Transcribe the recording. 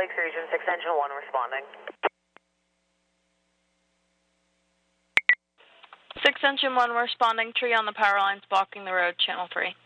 Lakes Region, 6 Engine 1 responding. 6 Engine 1 responding, tree on the power lines blocking the road, channel 3.